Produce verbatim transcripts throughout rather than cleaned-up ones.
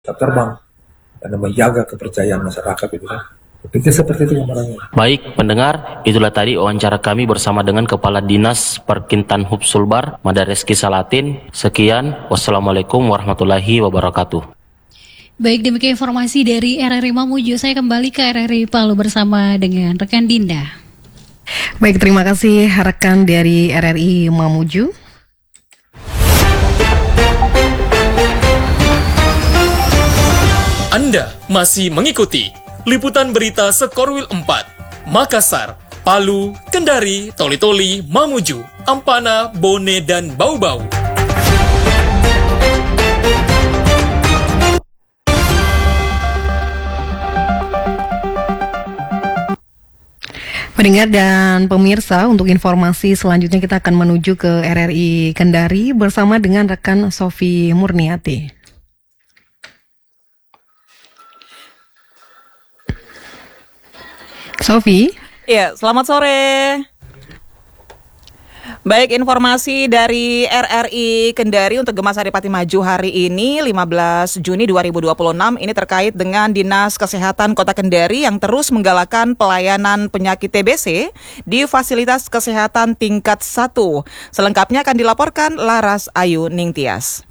terbang dan menjaga kepercayaan masyarakat itu kan. Pikir seperti itu gambarannya. Baik pendengar, itulah tadi wawancara kami bersama dengan Kepala Dinas Perkintan Hub Sulbar, Madareski Salatin. Sekian, wassalamualaikum warahmatullahi wabarakatuh. Baik, demikian informasi dari R R I Mamuju. Saya kembali ke R R I Palu bersama dengan rekan Dinda. Baik, terima kasih rekan dari R R I Mamuju. Anda masih mengikuti Liputan Berita Sekorwil empat, Makassar, Palu, Kendari, Toli-Toli, Mamuju, Ampana, Bone, dan Bau-Bau. Pendengar dan pemirsa, untuk informasi selanjutnya kita akan menuju ke R R I Kendari bersama dengan rekan Sofi Murniati. Sofi? Iya, selamat sore. Baik, informasi dari R R I Kendari untuk Gemas Adipati Maju hari ini lima belas Juni dua ribu dua puluh enam ini terkait dengan Dinas Kesehatan Kota Kendari yang terus menggalakkan pelayanan penyakit T B C di fasilitas kesehatan tingkat satu. Selengkapnya akan dilaporkan Laras Ayu Ningtyas.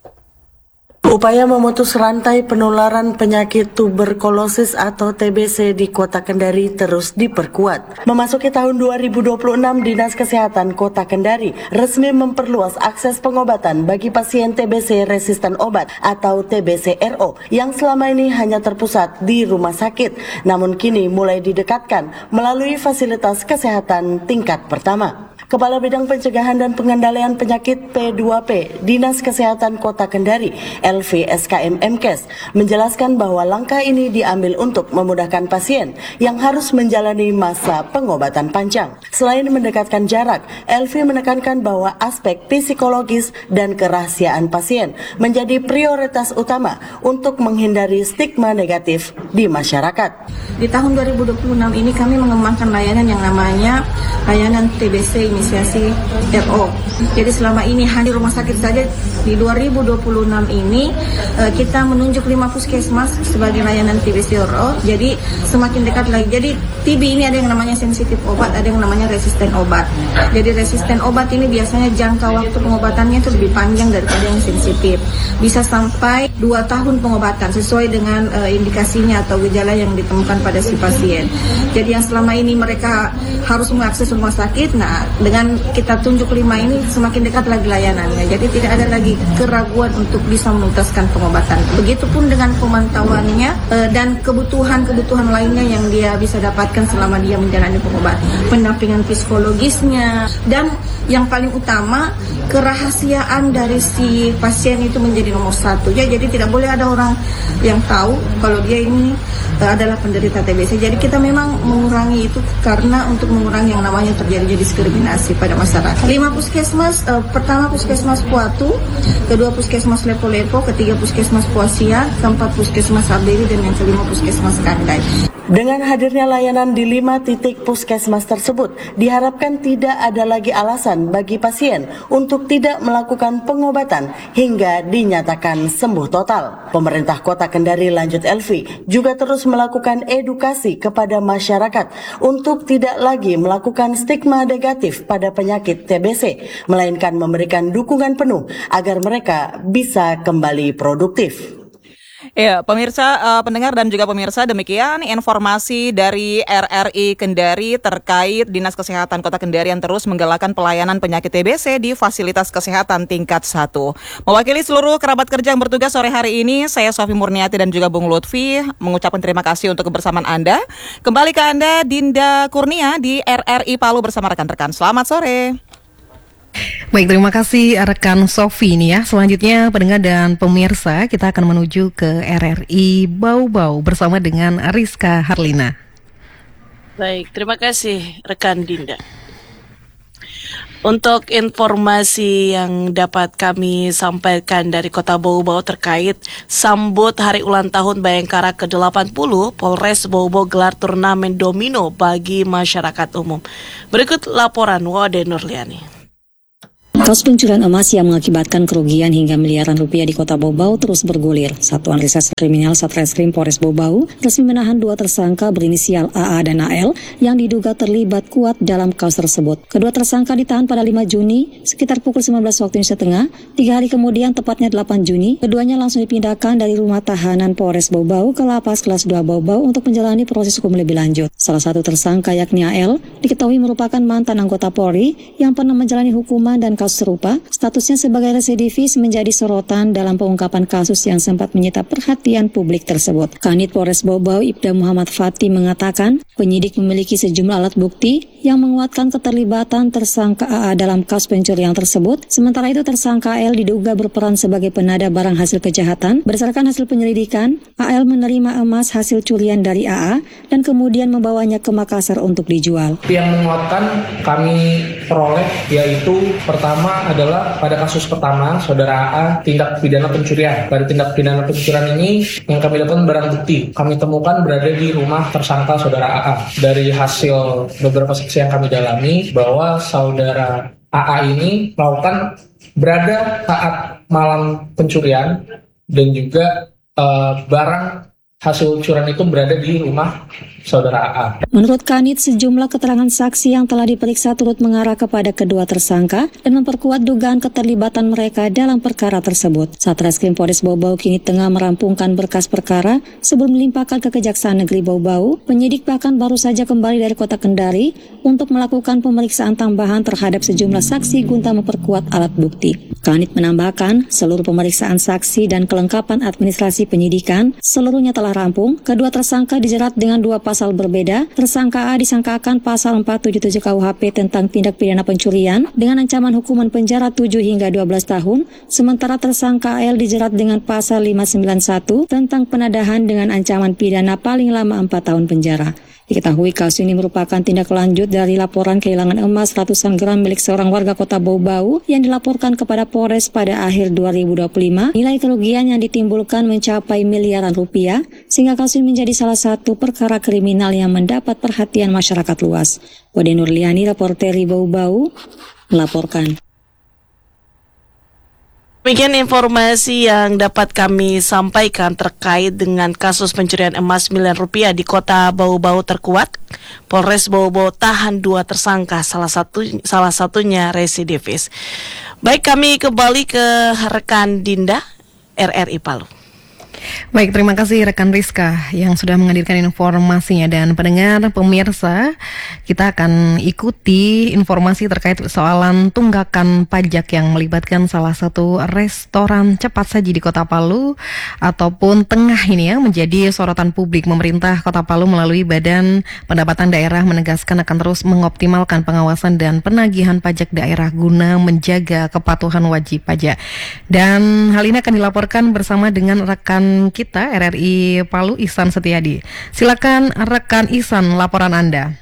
Upaya memutus rantai penularan penyakit tuberkulosis atau T B C di Kota Kendari terus diperkuat. Memasuki tahun dua ribu dua puluh enam, Dinas Kesehatan Kota Kendari resmi memperluas akses pengobatan bagi pasien T B C resisten obat atau T B C R O yang selama ini hanya terpusat di rumah sakit, namun kini mulai didekatkan melalui fasilitas kesehatan tingkat pertama. Kepala Bidang Pencegahan dan Pengendalian Penyakit P dua P Dinas Kesehatan Kota Kendari, L V S K M M Kes, menjelaskan bahwa langkah ini diambil untuk memudahkan pasien yang harus menjalani masa pengobatan panjang. Selain mendekatkan jarak, L V menekankan bahwa aspek psikologis dan kerahasiaan pasien menjadi prioritas utama untuk menghindari stigma negatif di masyarakat. Di tahun dua ribu dua puluh enam ini kami mengembangkan layanan yang namanya layanan T B C inisiasi R O. Jadi selama ini hanya rumah sakit saja. Di dua ribu dua puluh enam ini kita menunjuk lima puskesmas sebagai layanan T B C R O. Jadi semakin dekat lagi. Jadi T B ini ada yang namanya sensitif obat, ada yang namanya resisten obat. Jadi resisten obat ini biasanya jangka waktu pengobatannya itu lebih panjang daripada yang sensitif. Bisa sampai dua tahun pengobatan sesuai dengan uh, indikasinya atau gejala yang ditemukan pada si pasien. Jadi yang selama ini mereka harus mengakses rumah sakit, nah dengan kita tunjuk lima ini semakin dekat lagi layanannya. Jadi tidak ada lagi keraguan untuk bisa menuntaskan pengobatan. Begitupun dengan pemantauannya uh, dan kebutuhan-kebutuhan lainnya yang dia bisa dapatkan selama dia menjalani pengobatan. Pendampingan psikologisnya dan yang paling utama kerahasiaan dari si pasien itu menjadi nomor satu. Ya, jadi tidak boleh ada orang yang tahu kalau dia ini uh, adalah penderita T B C. Jadi kita memang mengurangi itu karena untuk mengurangi yang namanya terjadinya diskriminasi pada masyarakat. Lima puskesmas, uh, pertama puskesmas Puatu, kedua puskesmas Lepo-Lepo, ketiga puskesmas Puasia, keempat puskesmas Abdeli, dan yang kelima puskesmas Kandai. Dengan hadirnya layanan di lima titik puskesmas tersebut, diharapkan tidak ada lagi alasan bagi pasien untuk tidak melakukan pengobatan hingga dinyatakan sembuh total. Pemerintah Kota Kendari, lanjut Elvi, juga terus melakukan edukasi kepada masyarakat untuk tidak lagi melakukan stigma negatif pada penyakit T B C, melainkan memberikan dukungan penuh agar mereka bisa kembali produktif. Ya, pemirsa, uh, pendengar dan juga pemirsa, demikian informasi dari R R I Kendari terkait Dinas Kesehatan Kota Kendari yang terus menggalakkan pelayanan penyakit T B C di fasilitas kesehatan tingkat satu. Mewakili seluruh kerabat kerja yang bertugas sore hari ini, saya Sofi Murniati dan juga Bung Lutfi mengucapkan terima kasih untuk kebersamaan Anda. Kembali ke Anda, Dinda Kurnia di R R I Palu bersama rekan-rekan. Selamat sore. Baik, terima kasih rekan Sofi ini ya. Selanjutnya pendengar dan pemirsa, kita akan menuju ke R R I Bau-Bau bersama dengan Rizka Harlina. Baik, terima kasih rekan Dinda. Untuk informasi yang dapat kami sampaikan dari Kota Bau-Bau terkait sambut hari ulang tahun Bayangkara ke delapan puluh, Polres Bau-Bau gelar turnamen domino bagi masyarakat umum. Berikut laporan Wade Nurliani. Kasus pencurian emas yang mengakibatkan kerugian hingga miliaran rupiah di Kota Bau Bau terus bergulir. Satuan Reserse Kriminal Satreskrim Polres Bau Bau resmi menahan dua tersangka berinisial A A dan A L yang diduga terlibat kuat dalam kasus tersebut. Kedua tersangka ditahan pada lima Juni sekitar pukul sembilan belas waktu Indonesia Tengah. Tiga hari kemudian, tepatnya delapan Juni, keduanya langsung dipindahkan dari rumah tahanan Polres Bau Bau ke Lapas Kelas dua Bau Bau untuk menjalani proses hukum lebih lanjut. Salah satu tersangka yakni A L diketahui merupakan mantan anggota Polri yang pernah menjalani hukuman dan kasus serupa. Statusnya sebagai residivis menjadi sorotan dalam pengungkapan kasus yang sempat menyita perhatian publik tersebut. Kanit Polres Bau Bau Ibda Muhammad Fatih mengatakan penyidik memiliki sejumlah alat bukti yang menguatkan keterlibatan tersangka A A dalam kasus pencurian tersebut. Sementara itu tersangka A L diduga berperan sebagai penada barang hasil kejahatan. Berdasarkan hasil penyelidikan, A L menerima emas hasil curian dari A A dan kemudian membawanya ke Makassar untuk dijual. Yang menguatkan kami peroleh yaitu pertama adalah pada kasus pertama saudara A A tindak pidana pencurian. Pada tindak pidana pencurian ini yang kami dapatkan barang bukti kami temukan berada di rumah tersangka saudara A A. Dari hasil beberapa saksi yang kami dalami bahwa saudara A A ini melakukan berada saat malam pencurian dan juga uh, barang hasil curian itu berada di rumah saudara A A. Menurut Kanit, sejumlah keterangan saksi yang telah diperiksa turut mengarah kepada kedua tersangka dan memperkuat dugaan keterlibatan mereka dalam perkara tersebut. Satreskrim Polres Bau Bau kini tengah merampungkan berkas perkara sebelum melimpahkan ke Kejaksaan Negeri Bau Bau. Penyidik bahkan baru saja kembali dari Kota Kendari untuk melakukan pemeriksaan tambahan terhadap sejumlah saksi guna memperkuat alat bukti. Kanit menambahkan, seluruh pemeriksaan saksi dan kelengkapan administrasi penyidikan seluruhnya telah rampung. Kedua tersangka dijerat dengan dua pasal berbeda. Tersangka A disangkakan pasal empat tujuh tujuh K U H P tentang tindak pidana pencurian dengan ancaman hukuman penjara tujuh hingga dua belas tahun, sementara tersangka A L dijerat dengan pasal lima sembilan satu tentang penadahan dengan ancaman pidana paling lama empat tahun penjara. Diketahui kasus ini merupakan tindak lanjut dari laporan kehilangan emas ratusan gram milik seorang warga Kota Bau Bau yang dilaporkan kepada Polres pada akhir dua ribu dua puluh lima. Nilai kerugian yang ditimbulkan mencapai miliaran rupiah, sehingga kasus ini menjadi salah satu perkara kriminal yang mendapat perhatian masyarakat luas. Wade Nurliani, reporter Bau Bau, melaporkan. Demikian informasi yang dapat kami sampaikan terkait dengan kasus pencurian emas miliaran rupiah di Kota Bau Bau terkuat. Polres Bau Bau tahan dua tersangka, salah satu salah satunya residivis. Baik, kami kembali ke rekan Dinda R R I Palu. Baik, terima kasih rekan Rizka yang sudah menghadirkan informasinya. Dan pendengar pemirsa, kita akan ikuti informasi terkait soalan tunggakan pajak yang melibatkan salah satu restoran cepat saji di Kota Palu ataupun Tengah ini ya menjadi sorotan publik. Pemerintah Kota Palu melalui Badan Pendapatan Daerah menegaskan akan terus mengoptimalkan pengawasan dan penagihan pajak daerah guna menjaga kepatuhan wajib pajak. Dan hal ini akan dilaporkan bersama dengan rekan kita R R I Palu, Ihsan Setiadi. Silakan rekan Ihsan, laporan Anda.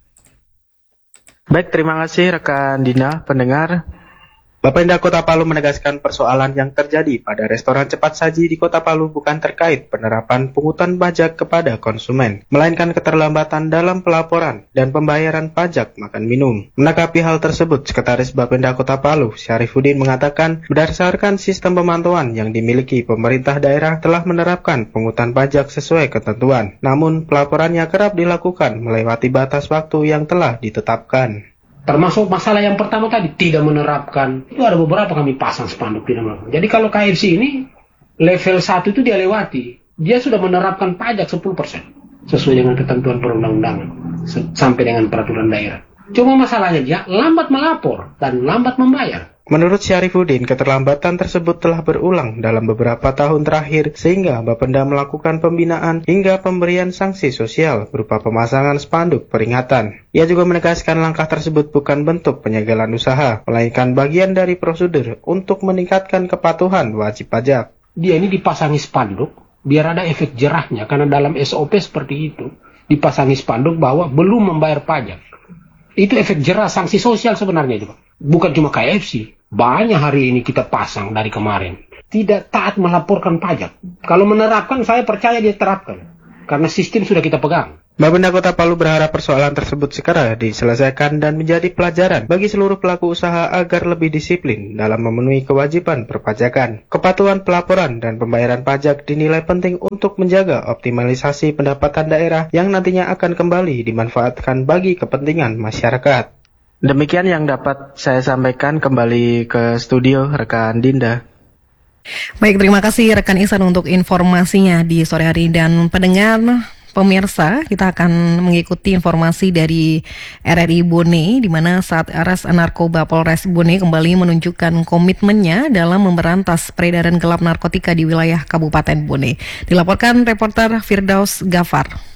Baik, terima kasih rekan Dina, pendengar. Bapenda Kota Palu menegaskan persoalan yang terjadi pada restoran cepat saji di Kota Palu bukan terkait penerapan pungutan pajak kepada konsumen, melainkan keterlambatan dalam pelaporan dan pembayaran pajak makan minum. Menanggapi hal tersebut, Sekretaris Bapenda Kota Palu, Syarifuddin, mengatakan berdasarkan sistem pemantauan yang dimiliki pemerintah daerah telah menerapkan pungutan pajak sesuai ketentuan. Namun, pelaporannya kerap dilakukan melewati batas waktu yang telah ditetapkan. Termasuk masalah yang pertama tadi, tidak menerapkan. Itu ada beberapa kami pasang spanduk tidak menerapkan. Jadi kalau K F C ini, level satu itu dia lewati. Dia sudah menerapkan pajak sepuluh persen. Sesuai dengan ketentuan perundang-undangan. Sampai dengan peraturan daerah. Cuma masalahnya dia lambat melapor dan lambat membayar. Menurut Syarifuddin, keterlambatan tersebut telah berulang dalam beberapa tahun terakhir sehingga Bapenda melakukan pembinaan hingga pemberian sanksi sosial berupa pemasangan spanduk peringatan. Ia juga menegaskan langkah tersebut bukan bentuk penyegelan usaha, melainkan bagian dari prosedur untuk meningkatkan kepatuhan wajib pajak. Dia ini dipasangi spanduk biar ada efek jerahnya, karena dalam S O P seperti itu dipasangi spanduk bahwa belum membayar pajak. Itu efek jerah, sanksi sosial sebenarnya itu, Pak. Bukan cuma K F C. Banyak hari ini kita pasang dari kemarin. Tidak taat melaporkan pajak. Kalau menerapkan, saya percaya dia terapkan. Karena sistem sudah kita pegang. Bapenda Kota Palu berharap persoalan tersebut segera diselesaikan dan menjadi pelajaran bagi seluruh pelaku usaha agar lebih disiplin dalam memenuhi kewajiban perpajakan. Kepatuhan pelaporan dan pembayaran pajak dinilai penting untuk menjaga optimalisasi pendapatan daerah yang nantinya akan kembali dimanfaatkan bagi kepentingan masyarakat. Demikian yang dapat saya sampaikan. Kembali ke studio rekan Dinda. Baik, terima kasih rekan Ihsan untuk informasinya di sore hari. Dan pendengar pemirsa, kita akan mengikuti informasi dari R R I Bone, di mana saat Res Narkoba Polres Bone kembali menunjukkan komitmennya dalam memberantas peredaran gelap narkotika di wilayah Kabupaten Bone. Dilaporkan reporter Firdaus Gafar.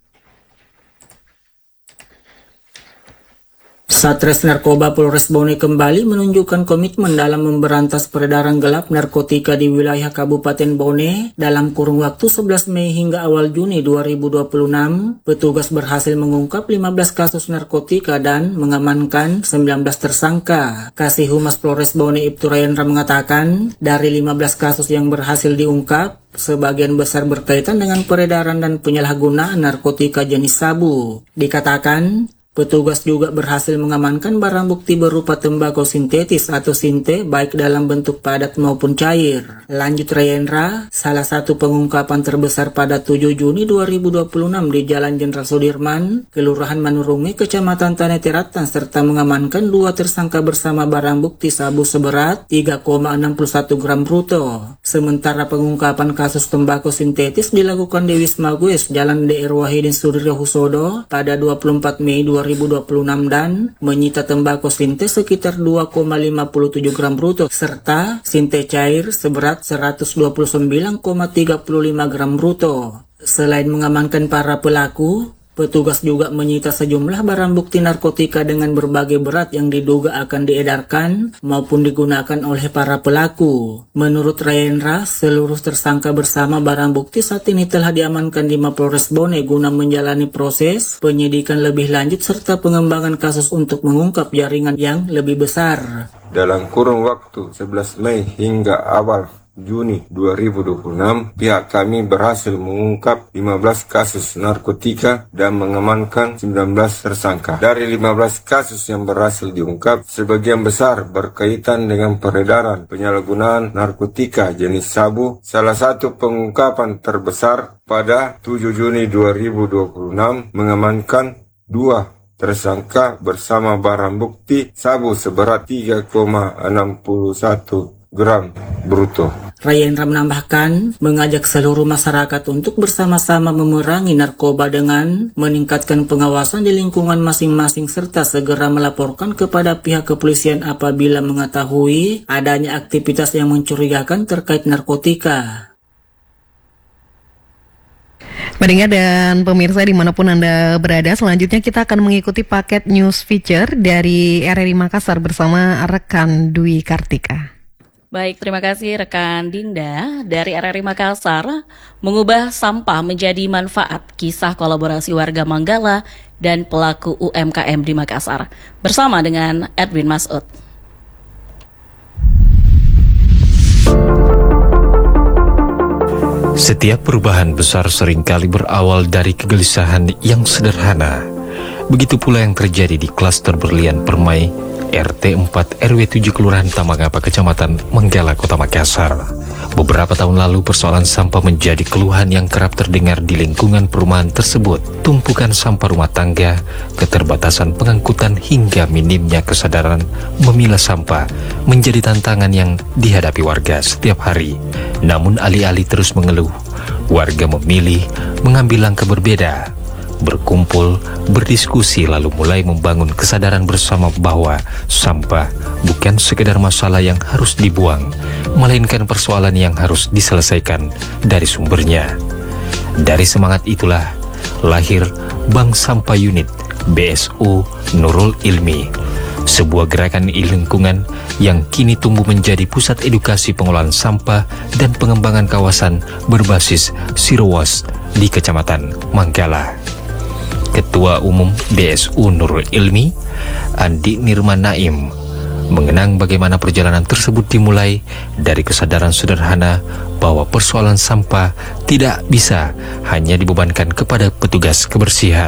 Satres Narkoba Polres Bone kembali menunjukkan komitmen dalam memberantas peredaran gelap narkotika di wilayah Kabupaten Bone. Dalam kurun waktu sebelas Mei hingga awal Juni dua ribu dua puluh enam, petugas berhasil mengungkap lima belas kasus narkotika dan mengamankan sembilan belas tersangka. Kasih Humas Polres Bone Ibtu Rayendra mengatakan, dari lima belas kasus yang berhasil diungkap, sebagian besar berkaitan dengan peredaran dan penyalahgunaan narkotika jenis sabu. Dikatakan, petugas juga berhasil mengamankan barang bukti berupa tembakau sintetis atau sinte baik dalam bentuk padat maupun cair. Lanjut Rayendra, salah satu pengungkapan terbesar pada tujuh Juni dua ribu dua puluh enam di Jalan Jenderal Sudirman, Kelurahan Manurunge, Kecamatan Tanetiratan, serta mengamankan dua tersangka bersama barang bukti sabu seberat tiga koma enam satu gram bruto. Sementara pengungkapan kasus tembakau sintetis dilakukan di Wisma Gues, Jalan D R Wahidin Sudiryo Husodo pada dua puluh empat Mei dua ribu dua puluh enam dan menyita tembakau sinte sekitar dua koma lima tujuh gram bruto serta sinte cair seberat seratus dua puluh sembilan koma tiga lima gram bruto. Selain mengamankan para pelaku, petugas juga menyita sejumlah barang bukti narkotika dengan berbagai berat yang diduga akan diedarkan maupun digunakan oleh para pelaku. Menurut Rayendra, seluruh tersangka bersama barang bukti saat ini telah diamankan di Mapolres Bone guna menjalani proses penyidikan lebih lanjut serta pengembangan kasus untuk mengungkap jaringan yang lebih besar. Dalam kurun waktu sebelas Mei hingga awal Juni dua ribu dua puluh enam, pihak kami berhasil mengungkap lima belas kasus narkotika dan mengamankan sembilan belas tersangka. Dari lima belas kasus yang berhasil diungkap, sebagian besar berkaitan dengan peredaran penyalahgunaan narkotika jenis sabu. Salah satu pengungkapan terbesar pada tujuh Juni dua ribu dua puluh enam mengamankan dua tersangka bersama barang bukti sabu seberat tiga koma enam satu gram bruto. Rayendra menambahkan, mengajak seluruh masyarakat untuk bersama-sama memerangi narkoba dengan meningkatkan pengawasan di lingkungan masing-masing serta segera melaporkan kepada pihak kepolisian apabila mengetahui adanya aktivitas yang mencurigakan terkait narkotika. Pendengar dan pemirsa dimanapun Anda berada, selanjutnya kita akan mengikuti paket news feature dari R R I Makassar bersama rekan Dwi Kartika. Baik, terima kasih rekan Dinda dari R R I Makassar. Mengubah sampah menjadi manfaat, kisah kolaborasi warga Manggala dan pelaku U M K M di Makassar. Bersama dengan Edwin Masud. Setiap perubahan besar seringkali berawal dari kegelisahan yang sederhana. Begitu pula yang terjadi di klaster Berlian Permai, R T empat R W tujuh Kelurahan Tamagapa, Kecamatan Manggala, Kota Makassar. Beberapa tahun lalu persoalan sampah menjadi keluhan yang kerap terdengar di lingkungan perumahan tersebut. Tumpukan sampah rumah tangga, keterbatasan pengangkutan hingga minimnya kesadaran memilah sampah menjadi tantangan yang dihadapi warga setiap hari. Namun alih-alih terus mengeluh, warga memilih mengambil langkah berbeda. Berkumpul, berdiskusi, lalu mulai membangun kesadaran bersama bahwa sampah bukan sekedar masalah yang harus dibuang, melainkan persoalan yang harus diselesaikan dari sumbernya. Dari semangat itulah lahir Bank Sampah Unit B S U Nurul Ilmi, sebuah gerakan lingkungan yang kini tumbuh menjadi pusat edukasi pengolahan sampah dan pengembangan kawasan berbasis Zero Waste di Kecamatan Manggala. Ketua Umum B S U Nurul Ilmi, Andi Nirman Naim, mengenang bagaimana perjalanan tersebut dimulai dari kesadaran sederhana bahwa persoalan sampah tidak bisa hanya dibebankan kepada petugas kebersihan.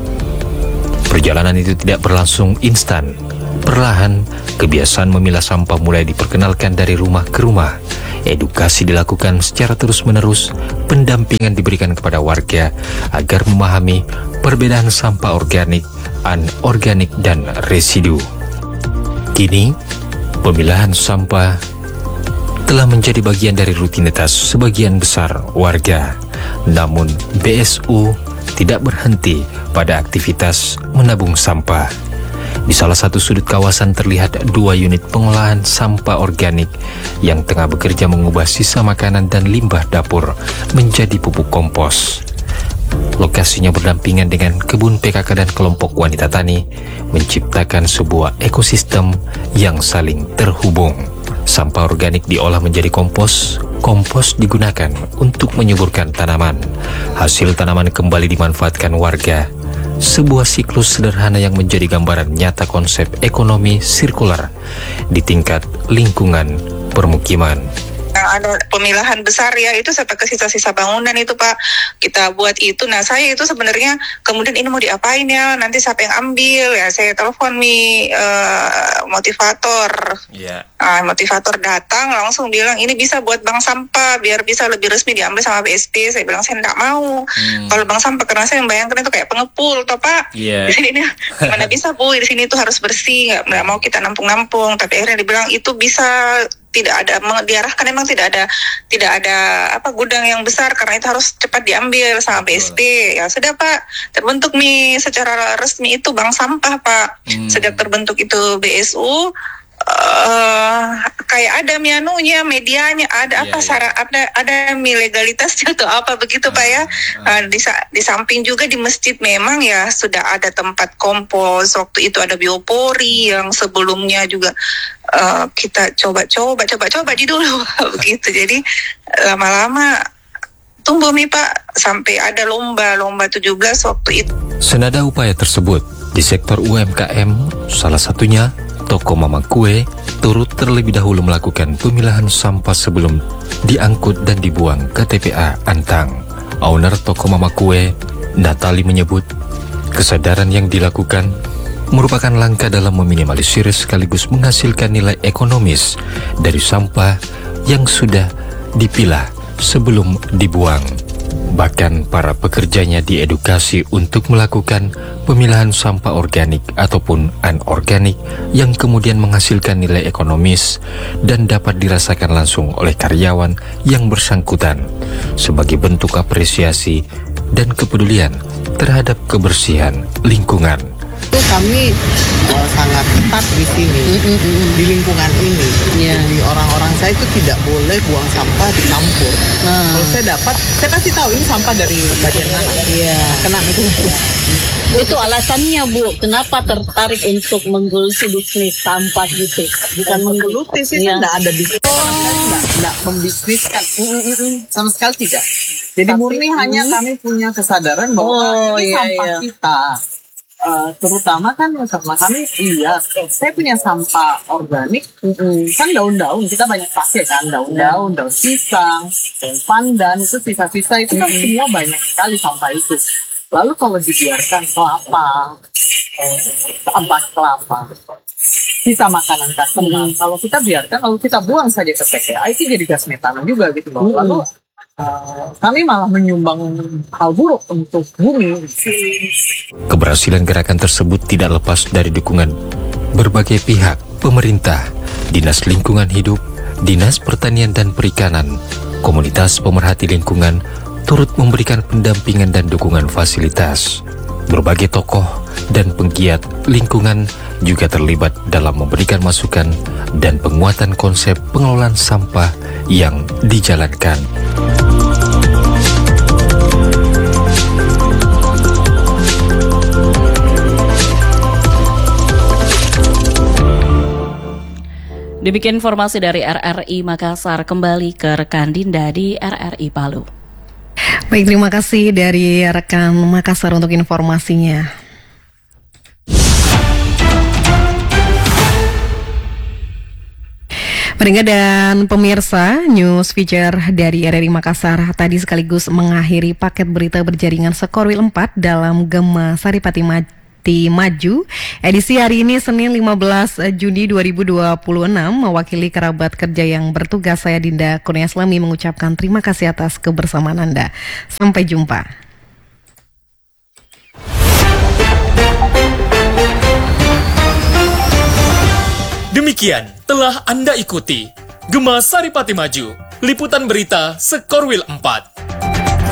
Perjalanan itu tidak berlangsung instan. Perlahan, kebiasaan memilah sampah mulai diperkenalkan dari rumah ke rumah. Edukasi dilakukan secara terus-menerus, pendampingan diberikan kepada warga agar memahami perbedaan sampah organik, anorganik, dan residu. Kini, pemilahan sampah telah menjadi bagian dari rutinitas sebagian besar warga. Namun, B S U tidak berhenti pada aktivitas menabung sampah. Di salah satu sudut kawasan terlihat dua unit pengolahan sampah organik yang tengah bekerja mengubah sisa makanan dan limbah dapur menjadi pupuk kompos. Lokasinya berdampingan dengan kebun P K K dan kelompok wanita tani, menciptakan sebuah ekosistem yang saling terhubung. Sampah organik diolah menjadi kompos, kompos digunakan untuk menyuburkan tanaman. Hasil tanaman kembali dimanfaatkan warga. Sebuah siklus sederhana yang menjadi gambaran nyata konsep ekonomi sirkular di tingkat lingkungan permukiman. Ada pemilahan besar ya, itu sampai ke sisa-sisa bangunan itu Pak, kita buat itu. Nah saya itu sebenarnya kemudian ini mau diapain ya, nanti siapa yang ambil ya, saya telepon nih uh, motivator yeah. uh, motivator datang langsung bilang ini bisa buat bank sampah biar bisa lebih resmi diambil sama B S P. Saya bilang saya enggak mau hmm. kalau bank sampah, karena saya membayangkan itu kayak pengepul toh Pak yeah. di sini mana bisa Bu, di sini itu harus bersih, nggak nggak mau kita nampung-nampung. Tapi akhirnya dibilang itu bisa, tidak ada, diarahkan memang tidak ada tidak ada apa gudang yang besar karena itu harus cepat diambil sama B S P. Ya sudah Pak, terbentuk nih secara resmi itu bank sampah Pak. Hmm. Sejak terbentuk itu B S U, uh, kayak ada mianunya, medianya, ada yeah, apa yeah. syarat, ada ada legalitasnya atau apa begitu uh, Pak ya. Uh, di, di samping juga di masjid memang ya sudah ada tempat kompos. Waktu itu ada biopori yang sebelumnya juga Uh, kita coba-coba, coba-coba di dulu begitu. Jadi lama-lama tumbuh nih Pak, sampai ada lomba, lomba tujuh belas waktu itu. Senada upaya tersebut, di sektor U M K M, salah satunya toko Mama Kue turut terlebih dahulu melakukan pemilahan sampah sebelum diangkut dan dibuang ke T P A Antang. Owner toko Mama Kue, Natali, menyebut kesadaran yang dilakukan merupakan langkah dalam meminimalisir sekaligus menghasilkan nilai ekonomis dari sampah yang sudah dipilah sebelum dibuang. Bahkan para pekerjanya diedukasi untuk melakukan pemilahan sampah organik ataupun anorganik yang kemudian menghasilkan nilai ekonomis dan dapat dirasakan langsung oleh karyawan yang bersangkutan sebagai bentuk apresiasi dan kepedulian terhadap kebersihan lingkungan. Itu kami uh, sangat ketat di sini, mm-hmm. di lingkungan ini. Yeah. Jadi orang-orang saya itu tidak boleh buang sampah di campur. Nah. Kalau saya dapat, saya kasih tahu ini sampah dari bagian mana. Iya. Yeah. Kena itu. Itu alasannya Bu, kenapa tertarik untuk menggeluti bisnis sampah gitu? Bukan menggeluti sih, ya. Tidak ada bisnis. Tidak, tidak membisniskan. Sama sekali tidak. Jadi tapi, murni hmm. hanya kami punya kesadaran bahwa oh, ini iya, sampah iya. kita. Uh, terutama kan sama kami, iya, saya punya sampah organik, mm-hmm. kan daun-daun kita banyak pakai kan, daun-daun, daun pisang, daun pandan, itu sisa-sisa itu kan mm-hmm. semua banyak sekali sampah itu. Lalu kalau dibiarkan kelapa, eh, ampas kelapa, sisa makanan customer, mm-hmm. kalau kita biarkan, lalu kita buang saja ke T P A, itu jadi gas metana juga gitu loh. Mm-hmm. Lalu Uh, kami malah menyumbang hal buruk untuk bumi. Keberhasilan gerakan tersebut tidak lepas dari dukungan berbagai pihak, pemerintah, Dinas Lingkungan Hidup, Dinas Pertanian dan Perikanan, komunitas pemerhati lingkungan turut memberikan pendampingan dan dukungan fasilitas. Berbagai tokoh dan penggiat lingkungan juga terlibat dalam memberikan masukan dan penguatan konsep pengelolaan sampah yang dijalankan. Demikian informasi dari R R I Makassar. Kembali ke rekan Dinda di R R I Palu. Baik, terima kasih dari rekan Makassar untuk informasinya. Pendengar dan pemirsa, news feature dari R R I Makassar tadi sekaligus mengakhiri paket berita berjaringan Sekorwil empat dalam Gema Saripati Maju. Edisi hari ini Senin lima belas Juni dua ribu dua puluh enam, mewakili kerabat kerja yang bertugas, saya Dinda Kurnia Islami mengucapkan terima kasih atas kebersamaan Anda. Sampai jumpa. Demikian telah Anda ikuti Gema Saripati Maju, liputan berita Sekorwil empat.